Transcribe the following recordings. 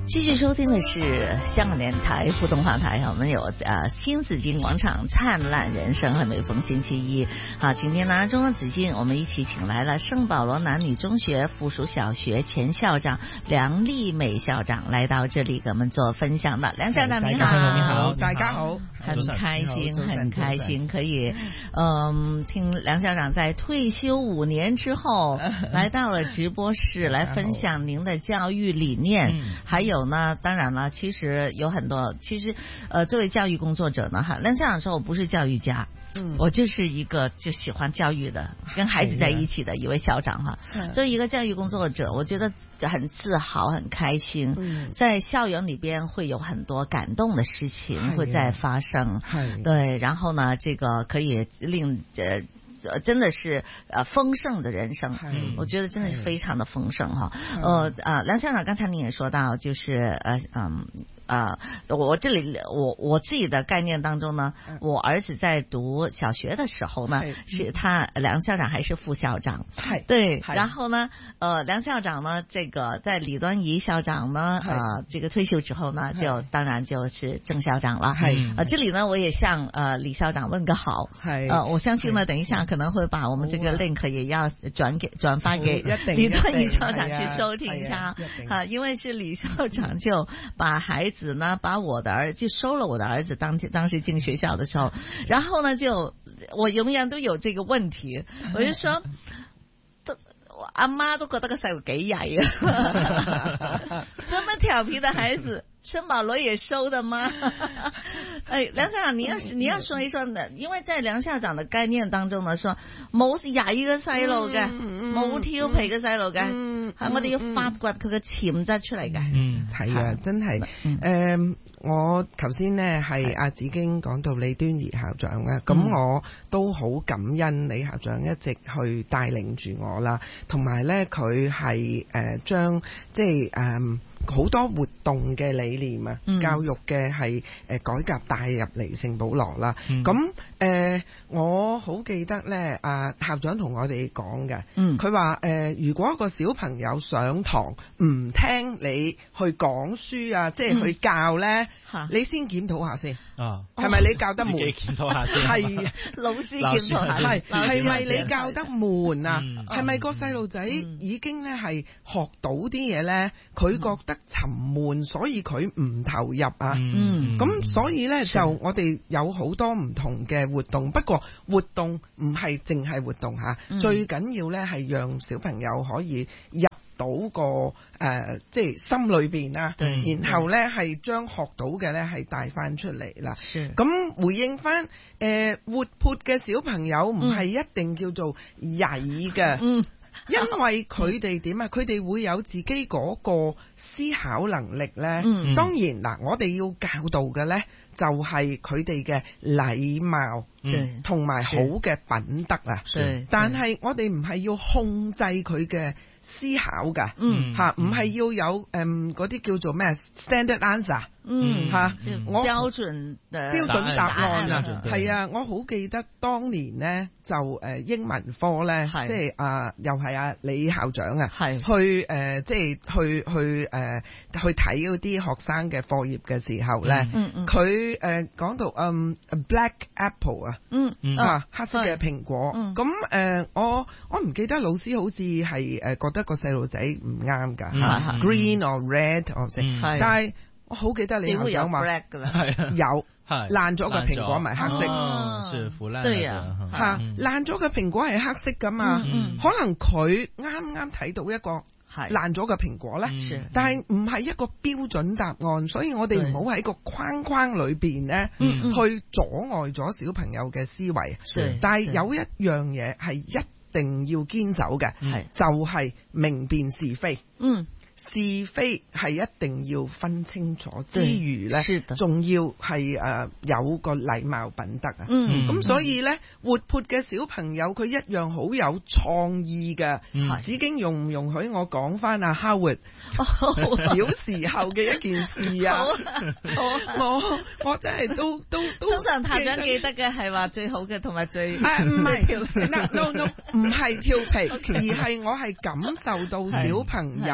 继续收听的是香港电台普通话台，我们有新紫荆广场灿烂人生，和每逢星期一。好，今天呢，中国紫荆我们一起请来了圣保罗男女中学附属小学前校长梁丽美校长来到这里给我们做分享的。梁校长你好。 你好，大家好， 很开心，很开心可以听梁校长在退休5年之后来到了直播室来分享您的教育理念，还有呢，当然了，其实有很多，其实作为教育工作者呢，哈，梁校长说我不是教育家，我就是一个就喜欢教育的，跟孩子在一起的一位校长哈。作为一个教育工作者，我觉得很自豪，很开心。在校园里边会有很多感动的事情会在发生，对，然后呢，这个可以令真的是丰盛的人生，我觉得真的是非常的丰盛哈。梁校长刚才你也说到，就是我这里我自己的概念当中呢，我儿子在读小学的时候呢，是他梁校长还是副校长，对，然后呢梁校长呢，这个在李端仪校长呢这个退休之后呢，就当然就是正校长了。这里呢我也向李校长问个好，我相信呢等一下可能会把我们这个 link 也要转发给李端仪校长去收听一下因为是李校长就把孩子呢，把我的儿子就收了我的儿子，当时进学校的时候，然后呢就我永远都有这个问题，我就说我阿媽都覺得個細路幾曳啊，這麼調皮的孩子聖保羅也收的嗎？梁校長你要說一說呢，因為在梁校長的概念當中呢，說冇曳嘅細路嘅，冇調皮嘅細路嘅，係我哋要發掘佢嘅潛質出嚟嘅。 係啊，真係我頭先呢係阿紫荊講到李端儀校長咧，咁我都好感恩李校長一直去帶領住我啦，同埋咧佢係將即係好多活動嘅理念啊，教育嘅係改革帶入嚟聖保羅啦。咁我好記得咧，校長同我哋講嘅，佢話如果一個小朋友上堂唔聽你去講書啊，即係去教咧，你先檢討下先，係咪你教得悶？檢討下先，係老師檢討下，係咪你教得悶啊？係咪個細路仔已經咧係學到啲嘢咧？佢覺得沉悶，所以佢唔投入啊。咁所以咧就我哋有好多唔同嘅活動，不過活動唔係淨係活動嚇，最緊要咧係讓小朋友可以入到個即係心裏邊啦，然後咧係將學到嘅咧係帶翻出嚟啦。咁回應翻活潑嘅小朋友唔係一定叫做曳嘅。因為佢哋點啊？佢哋會有自己嗰個思考能力咧。當然嗱，我哋要教導嘅咧，就係佢哋嘅禮貌，同埋好嘅品德啊。但係我哋唔係要控制佢嘅思考㗎，唔係要有嗰啲叫做咩 standard answer。我標準答案啊，係啊！我好記得當年呢，就英文科咧，即係又係李校長啊，去即係去睇嗰啲學生嘅課業嘅時候咧，佢講到black apple 啊，黑色嘅蘋果，咁我唔記得老師好似係覺得個細路仔唔啱㗎，green or red or 但係我好記得你校長話有爛咗嘅蘋果咪黑色，對啊，爛咗嘅蘋果係黑色㗎嘛，可能佢啱睇到一個爛咗嘅蘋果咧，但係唔係一個標準答案，所以我哋唔好喺個框框裏邊咧去阻礙咗小朋友嘅思維。但係有一樣嘢係一定要堅守嘅，就係明辨是非。是非係一定要分清楚之餘咧，仲要係有個禮貌品德啊。咁所以咧，活潑嘅小朋友佢一樣好有創意嘅。紫荊容唔容許我講翻阿 Howard 小時候嘅一件事啊？我真係都通常校長記得嘅係話最好嘅同埋最唔係調皮，no 唔係調皮，而係我係感受到小朋友嗰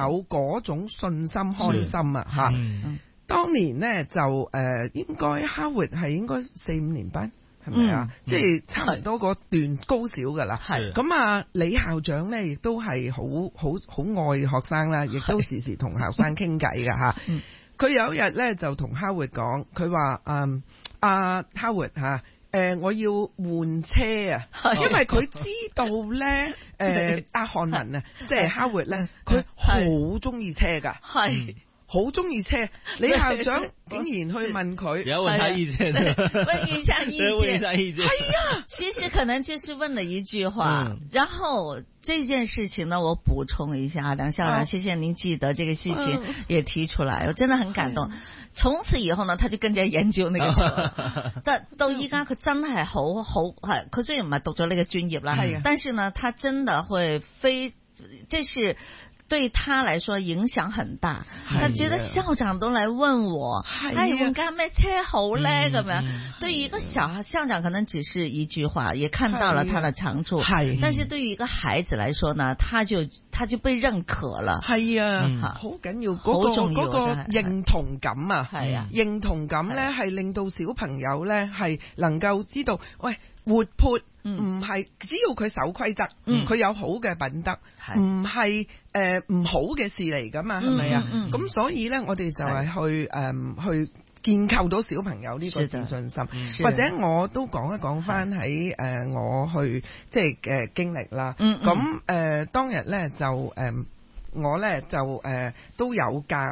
嗰種信心開心啊嚇。當年呢，就應該 Howard 係應該4-5年班。係咪啊？即係差唔多個段高小噶啦。係咁啊，李校長咧亦都係好愛學生啦，亦都時時同校生傾偈噶吓。佢有一日咧就同 Howard 講，佢話Howard 吓，我要換車啊，因為佢知道咧阿漢文啊，即係 Howard 咧，佢好中意車噶。係。好中意車，李校長竟然去問佢， 也要問他意見， 問一下意見， 問一下意見。 哎呀，其實可能就是問了一句話，然後這件事情呢，我補充一下，梁校長，謝謝您記得這個事情也提出來，我真的很感動。從此以後呢，他就更加研究那個車，到依家佢真係好係，佢雖然唔係讀咗呢個專業啦，但是呢，他真的會這是。對他來說影響很大，他覺得校長都來問我，換架咩車好咧咁樣。對於一個校長可能只是一句話，也看到了他的長處，但是對於一個孩子來說呢，他就被認可了。係啊，好緊要嗰個認同感啊，係啊，認同感咧係令到小朋友咧係能夠知道，喂，活潑。唔係，只要佢守規則，佢有好嘅品德，唔係唔好嘅事嚟噶嘛，係咪啊？咁所以咧，我哋就係去建構到小朋友呢個自信心，或者我都講一講翻喺我去即係經歷啦。咁當日咧就我咧就都有教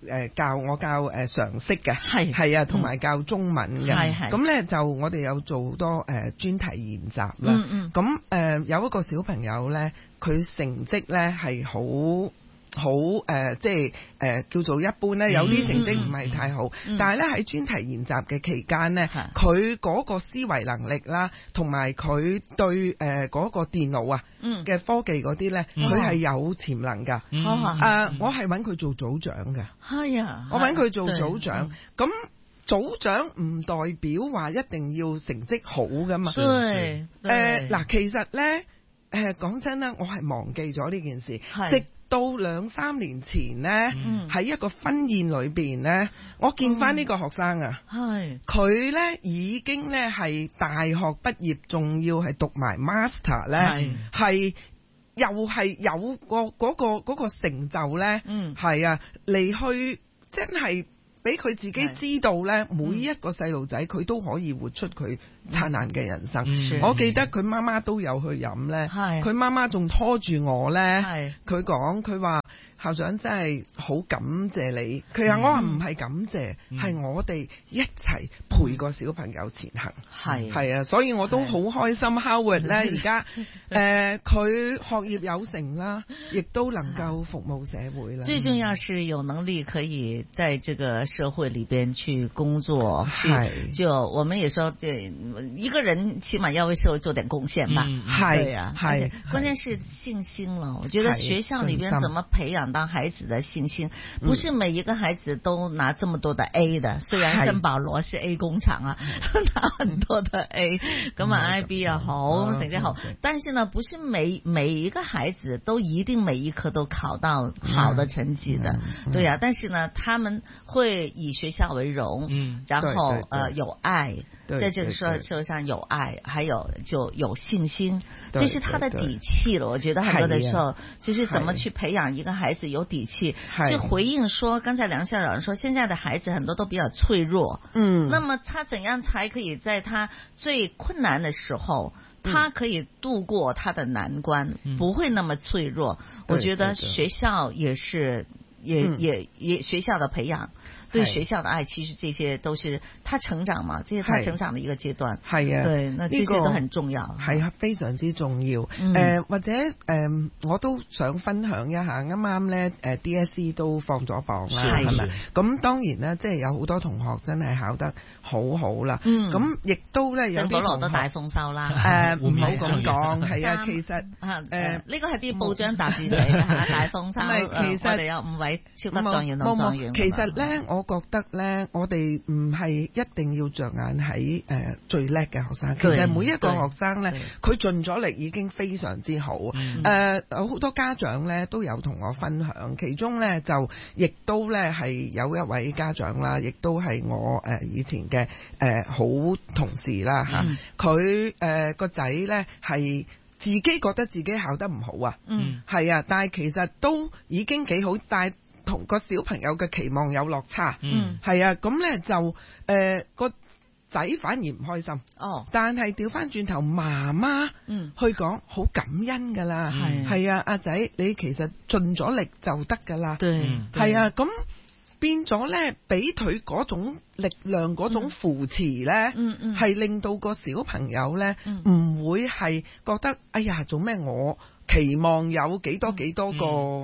常識嘅，係啊，同埋教中文嘅。咁咧就我哋有做好多專題研習啦。咁有一個小朋友咧，佢成績咧係好即係叫做一般咧，有啲成績唔係太好，但係咧喺專題研習嘅期間咧，佢嗰個思維能力啦，同埋佢對嗰個電腦啊嘅科技嗰啲咧，佢係有潛能㗎。我係揾佢做組長㗎。係啊，我揾佢做組長。咁組長唔代表話一定要成績好㗎嘛。嗱，其實咧講真啦，我係忘記咗呢件事。到2-3年前呢，喺一個婚宴裏邊呢，我見翻呢個學生啊，佢呢已經呢係大學畢業，仲要係讀埋 master 呢，係又係有嗰個成就呢，係啊，嚟去真係俾佢自己知道呢，每一個細路仔佢都可以活出佢燦爛嘅人生。我記得佢媽媽都有去飲呢，佢媽媽仲拖住我呢，佢講佢話校長真係好感謝你。佢話我話唔係感謝，係我哋一齊陪個小朋友前行。係啊，所以我都好開心。Howard 呢而家佢學業有成啦，亦都能夠服務社會啦。最重要是有能力可以在這個社會裏邊去工作，就我們也說，對一個人起碼要為社會做點貢獻吧。對啊，係，關鍵是信心了。我覺得學校裏邊怎麼培養到孩子的信心，不是每一個孩子都拿這麼多的 A 的。雖然聖保羅是 A 工廠啊，拿很多的 A， 咁啊 IB 又好，成績好，但是呢，不是每一個孩子都一定每一科都考到好的成績的。對啊，但是呢，他們會以學校為榮，然後有愛，在這個社會上有愛，還有就有信心，這是他的底氣了。我覺得很多的時候，就是怎麼去培養一個孩子有底氣。就回應說，剛才梁校長說，現在的孩子很多都比較脆弱。那麼他怎樣才可以在他最困難的時候，他可以度過他的難關，不會那麼脆弱？我覺得學校也是。也學校的培養，對學校的愛，其實這些都是他成長嘛，這是他成長的一個階段。係啊，對，那這些都很重要，係非常之重要。或者我都想分享一下，啱啱咧DSE 都放咗榜啦，係咪？咁當然咧，即係有好多同學真係考得好好啦。咁亦都咧有啲同學攞到大豐收啦。唔好咁講，係啊，其實呢個係啲報章雜誌寫嘅大豐收。其實我哋有5位超級狀元同狀元。其實咧，我我覺得咧，我哋唔係一定要着眼喺最叻嘅學生，其實每一個學生咧，佢盡咗力已經非常之好。好多家長咧都有同我分享，其中咧就亦都咧係有一位家長啦，亦都係我以前嘅好同事啦嚇，佢個仔咧係自己覺得自己考得唔好啊，係啊，但係其實都已經幾好，但係同個小朋友嘅期望有落差，係啊，咁咧就個仔反而唔開心，但係調翻轉頭媽媽去講好感恩噶啦，係啊，阿仔你其實盡咗力就得噶啦，係啊，咁變咗咧俾佢嗰種力量嗰種扶持咧，係令到個小朋友咧唔會係覺得哎呀做咩我期望有幾多個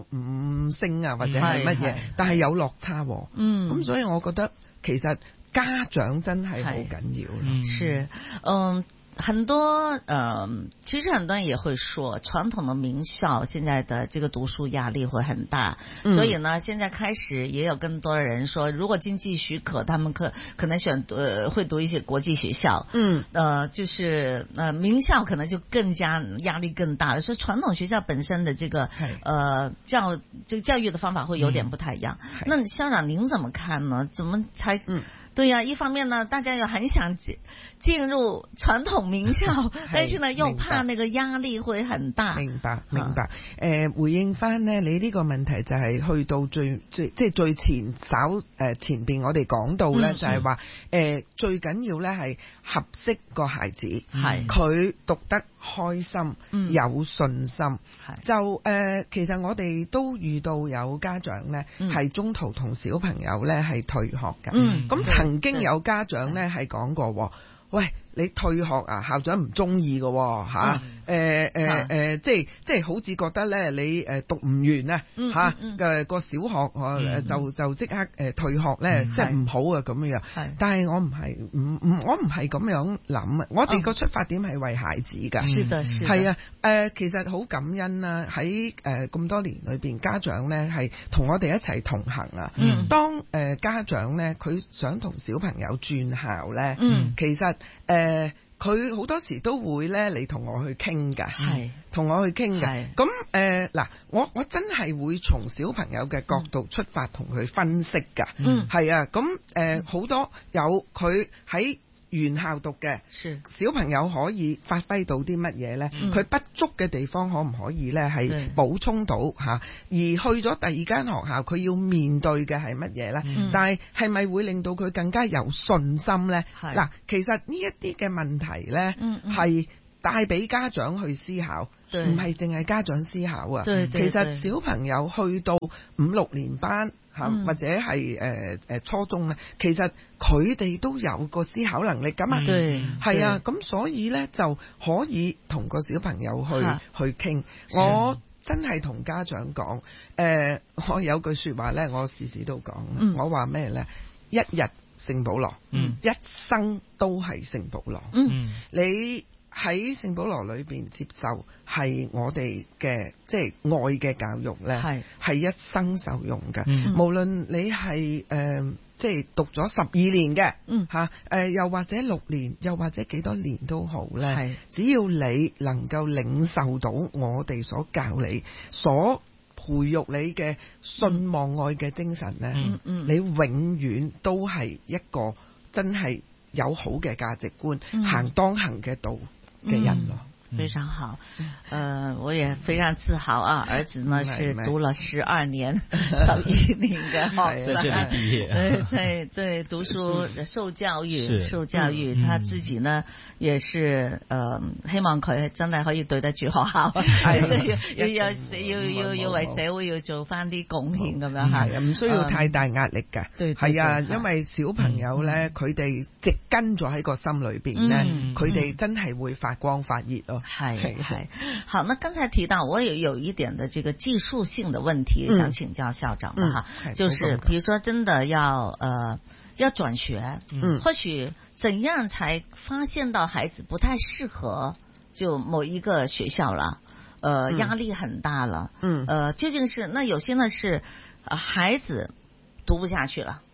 5星啊或者係乜嘢，但係有落差，咁所以我覺得其實家長真係好緊要。 是，很多其實很多人也會說，傳統的名校現在的這個讀書壓力會很大，所以呢，現在開始也有更多人說，如果經濟許可，他們可能會讀一些國際學校，就是名校可能就更加壓力更大了。所以傳統學校本身的這個教育的方法會有點不太一樣。那校長您怎麼看呢？怎麼才對呀，一方面呢，大家又很想進入傳統名校，但是呢又怕那個壓力會很大。 明白。回應翻呢，你呢個問題就係去到最前邊我哋講到呢，就係話最緊要呢係合適個孩子，佢讀得開心，有信心。就其實我哋都遇到有家長呢係中途同小朋友呢係退學㗎。咁曾經有家長呢係講過，喂，你退學啊，校長唔中意㗎吓，即係好似覺得咧你讀唔完啊吓嘅個小學就即刻退學咧，即係唔好啊咁樣。但係我唔係咁樣諗啊，我哋個出發點係為孩子㗎。係啊，其實好感恩啦，喺咁多年裏邊，家長咧係同我哋一齊同行啊。當家長咧佢想同小朋友轉校咧，其實佢好多時都會咧嚟同我去傾㗎，同我去傾㗎。咁嗱，我真係會從小朋友嘅角度出發同佢分析㗎。係啊，咁好多有佢喺原校讀嘅小朋友可以發揮到啲乜嘢呢？佢不足嘅地方可唔可以呢？係補充到吓？而去咗第二間學校，佢要面對嘅係乜嘢呢？但係係咪會令到佢更加有信心呢？嗱，其實呢一啲嘅問題呢，係帶俾家長去思考，唔係淨係家長思考啊。其實小朋友去到5、6年班。或者係初中咧，其實佢哋都有個思考能力㗎嘛，係啊，咁所以咧就可以同個小朋友去傾。我真係同家長講，我有句說話咧，我時時都講，我話咩咧？一日聖保羅，一生都係聖保羅。你喺聖保羅裏邊接受係我哋嘅即係愛嘅教育咧，係一生受用嘅。無論你係即係讀咗12年嘅又或者6年，又或者幾多年都好咧，只要你能夠領受到我哋所教你、所培育你嘅信望愛嘅精神咧，你永遠都係一個真係有好嘅價值觀，行當行嘅道嘅人咯。 非常好，我也非常自豪啊！兒子呢是讀了12年11年嘅學生，對讀書受教育，他自己呢也是希望佢真係可以對得住學校，要為社會要做翻啲貢獻咁樣吓， 唔需要太大壓力㗎。係啊，因為小朋友咧，佢哋植根咗喺個心裏邊咧，佢哋真係會發光發熱咯。 係，好。那剛才提到我也有一點的這個技術性的問題，想請教校長的哈，就是比如說真的要轉學，或許怎樣才發現到孩子不太適合就某一個學校了，壓力很大了，究竟是那有些呢是孩子讀不下去了。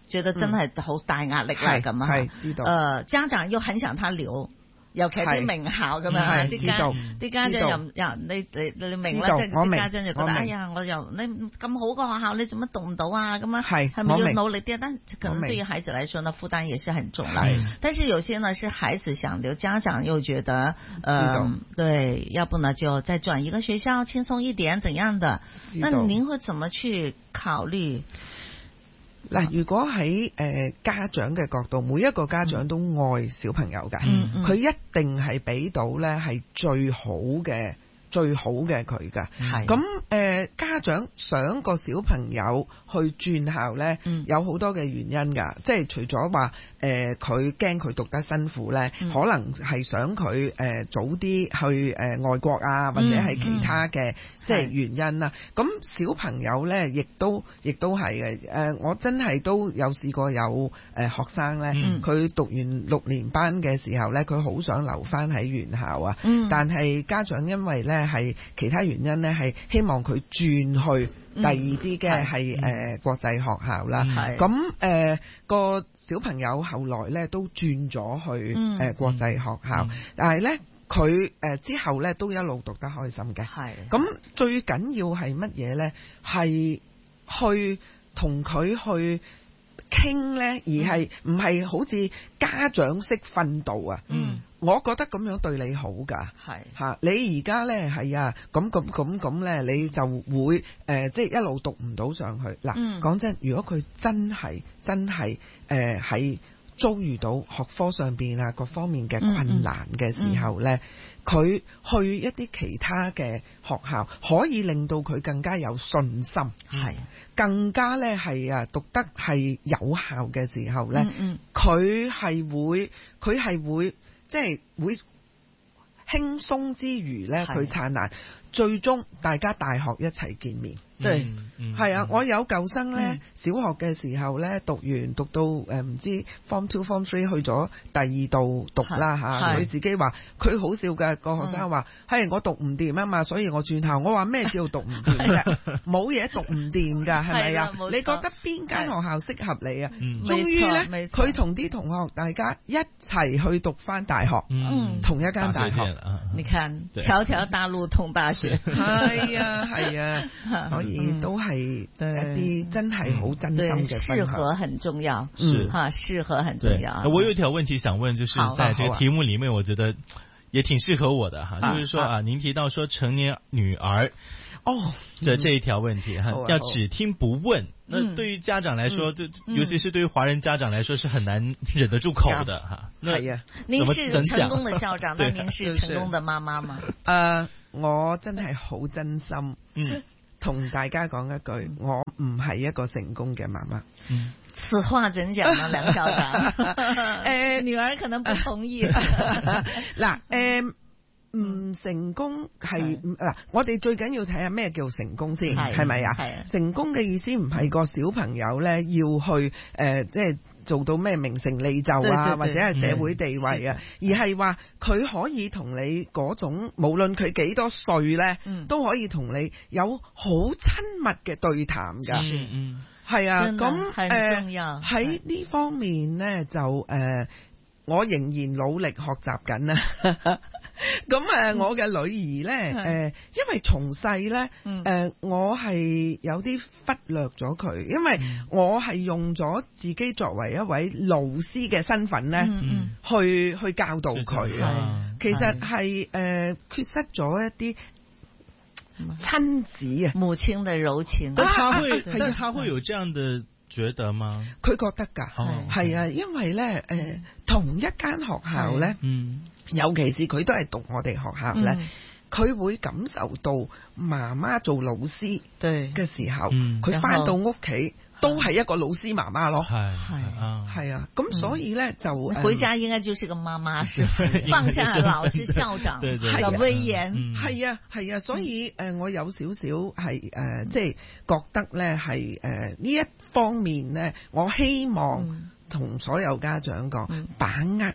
覺得真係好大壓力啦咁啊。 係知道。 家長又很想他留。尤其啲名校咁樣，啲家長又你明啦，即係啲家長就覺得，哎呀，我又你咁好個學校，你做乜讀唔到啊？咁啊，係咪要努力啲？但可能對於孩子來說呢，負擔也是很重啦。但是有些呢，是孩子想留，家長又覺得，對，要不呢就再轉一個學校，輕鬆一點，怎樣的？那您會怎麼去考慮？ 嗱，如果喺家長嘅角度，每一個家長都愛小朋友㗎，佢一定係俾到咧係最好嘅佢㗎。咁家長想個小朋友去轉校咧，有好多嘅原因㗎，即係除咗話佢驚佢讀得辛苦咧，可能係想佢早啲去外國啊，或者係其他嘅即係原因啦。咁小朋友咧，亦都係嘅。我真係都有試過有學生咧，佢讀完6年班嘅時候咧，佢好想留翻喺原校啊，但係家長因為咧係其他原因咧，係希望佢轉去第二啲嘅係國際學校啦。咁個小朋友後來咧都轉咗去國際學校，但係咧佢之後咧都一路讀得開心嘅。咁最緊要係乜嘢咧？係去同佢去傾咧，而係唔係好似家長式訓導啊？我覺得咁樣對你好㗎，你而家咧係啊，咁咧，你就會即係一路讀唔到上去。嗱，講真，如果佢真係喺遭遇到學科上邊啊各方面嘅困難嘅時候咧，佢去一啲其他嘅學校，可以令到佢更加有信心，更加咧係讀得係有效嘅時候咧，佢係會即係會輕鬆之餘咧，佢燦爛，最終大家大學一齊見面。對，係啊！我有舊生咧，小學嘅時候咧，讀到唔知 Form 2 Form 3去咗第二度讀啦嚇。佢自己話佢好笑嘅，個學生話：係我讀唔掂啊嘛，所以我轉校。我話咩叫讀唔掂啫？冇嘢讀唔掂㗎，係咪啊？你覺得邊間學校適合你啊？終於咧，佢同啲同學大家一齊去讀翻大學，同一間大學。 你看，條條大路通大學。 係啊，所以。都係一啲真係好真心嘅分享。 適合很重要，適合很重要。 我有一條問題想問，就是在這個題目裏面，我覺得也挺適合我的哈，就是說您提到說成年女兒的這一條問題要只聽不問，那對於家長來說，尤其是對於華人家長來說，是很難忍得住口的哈。 係啊， 您是成功的校長，那您是成功的媽媽嗎？ 我真係好真心。同大家講一句，我唔係一個成功嘅媽媽。 此話怎講呢，梁校長？女兒可能不同意。 嗱，唔成功係嗱，我哋最緊要睇下咩叫成功先，係咪啊？成功嘅意思唔係個小朋友咧要去即係做到咩名成利就啊，或者係社會地位啊，而係話佢可以同你嗰種，無論佢幾多歲咧，都可以同你有好親密嘅對談㗎。係啊，咁喺呢方面咧就我仍然努力學習緊啦。咁我嘅女兒咧，因為從細咧，我係有啲忽略咗佢，因為我係用咗自己作為一位老師嘅身份咧，去教導佢啊。其實係缺失咗一啲親子啊， 母親的柔情。 但他會有這樣的覺得嗎？ 佢覺得㗎，係啊，因為咧同一間學校咧，尤其是佢都係讀我哋學校咧，佢會感受到媽媽做老師嘅時候，佢返到屋企都係一個老師媽媽咯。係啊，咁所以咧就回家應該就是個媽媽，是放下老師校長嘅威嚴。 係啊，所以我有少少係即係覺得咧係呢一方面咧，我希望同所有家長講，把握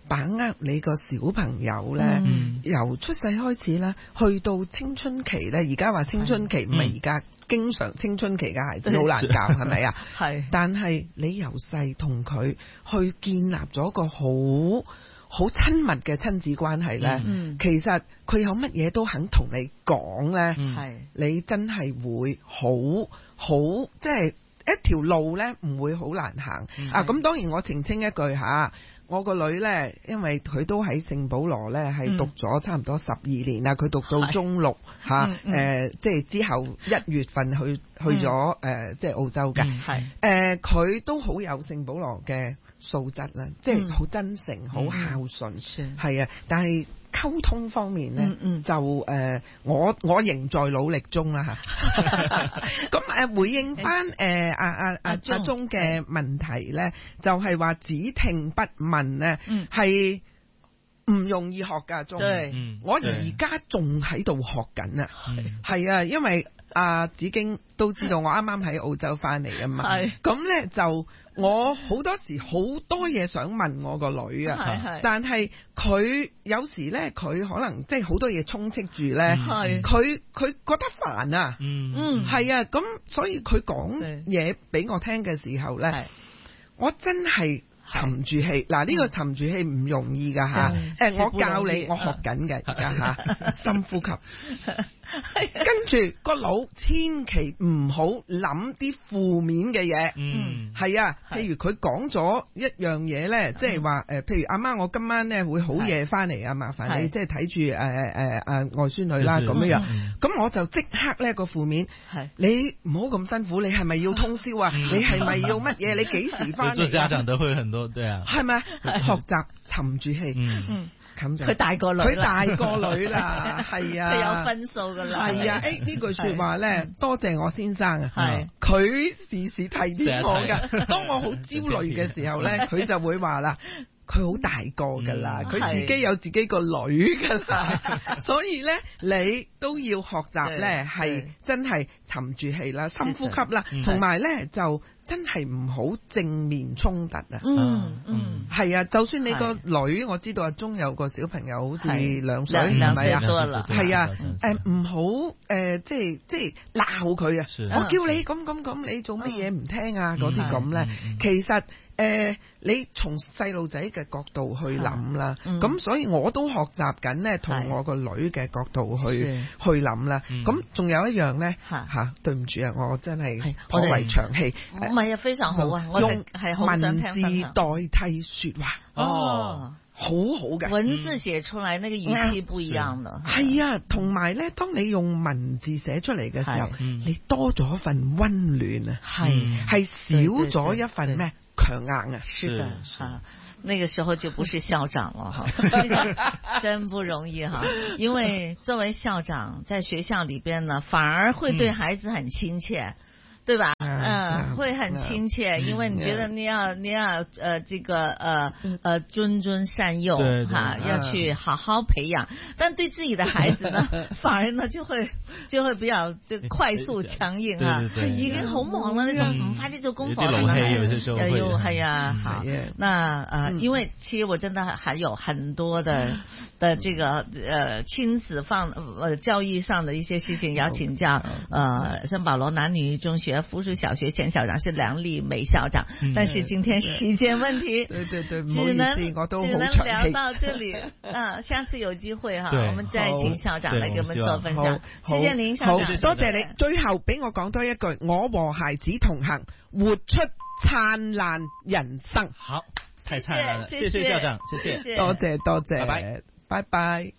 把握你個小朋友咧，由出世開始啦，去到青春期咧，而家話青春期唔係而家經常青春期嘅孩子好難教，係咪啊？係。但係你由細同佢去建立咗個好親密嘅親子關係咧，其實佢有乜嘢都肯同你講咧，你真係會好即係一條路咧唔會好難行啊！咁當然我澄清一句吓。我個女呢，因為佢都喺聖保羅呢，係讀咗差唔多12年啦，佢讀到中六吓，即係之後1月份去咗即係澳洲嘅，佢都好有聖保羅嘅素質啦，即係好真誠、好孝順，係啊，但係溝通方面呢，就我仍在努力中啦吓。咁回應翻阿鐘嘅問題呢，就係話只聽不問呢，係唔容易學噶。鐘，我而家仲喺度學緊啊，係啊，因為子京都知道我啱啱喺澳洲翻嚟啊嘛，咁呢就我好多時好多嘢想問我個女啊，但係佢有時呢，佢可能即係好多嘢充斥住呢，佢覺得煩啊，係啊，咁所以佢講嘢俾我聽嘅時候呢，我真係沉住氣。嗱，呢個沉住氣唔容易噶吓，我教你，我學緊嘅而家吓，深呼吸。跟住個腦千祈唔好諗啲負面嘅嘢，係啊，譬如佢講咗一樣嘢咧，即係話譬如阿媽，我今晚咧會好夜翻嚟啊，麻煩你即係睇住外孫女啦咁樣，咁我就即刻咧個負面，你唔好咁辛苦，你係咪要通宵啊？你係咪要乜嘢？你幾時翻嚟？做家長都會很多，對啊，係咪學習沉住氣？佢大個女啦，係啊，佢有分數噶啦，係啊，呢句說話咧，多謝我先生啊，佢時時提點我噶，當我好焦慮嘅時候咧，佢就會話啦。佢好大個噶啦，佢自己有自己個女噶啦，所以咧你都要學習咧，係真係沉住氣啦，深呼吸啦，同埋咧就真係唔好正面衝突啊。係啊，就算你個女，我知道阿鐘有個小朋友好似2歲，係咪啊？係啊，唔好即係鬧佢啊！我叫你咁，你做乜嘢唔聽啊？嗰啲咁咧，其實。你從細路仔嘅角度去諗啦，咁所以我都學習緊咧，同我個女嘅角度去諗啦。咁仲有一樣咧嚇，對唔住啊，我真係頗為長氣。唔係啊，非常好啊，我哋係好想聽。用文字代替説話，好好嘅文字寫出嚟，那個語氣不一樣啦。係啊，同埋咧，當你用文字寫出嚟嘅時候，你多咗一份溫暖啊，係少咗一份咩？強硬啊！是的，那個時候就不是校長了哈，真不容易哈。因為作為校長，在學校裏邊呢，反而會對孩子很親切。對吧？會很親切，因為你覺得你要這個諄諄善誘哈，要去好好培養。但對自己的孩子呢，反而呢就會比較就快速強硬啊，已經好忙了，那種唔快啲做功課啦，又係啊，好。那因為其實我真的還有很多的這個親子教育上的一些事情要請教聖保羅男女中學附屬小學前校長是梁麗梅校長，但是今天時間問題，對，只能聊到這裏下次有機會哈，我們再請校長來給我們做分享。謝謝您，校長，多謝你。最後俾我講多一句，我和孩子同行，活出燦爛人生。好，太燦爛了，謝謝校長，謝謝，多謝，拜拜。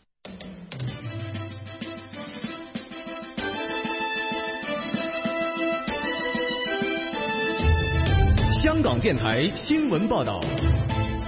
香港電台新聞報道。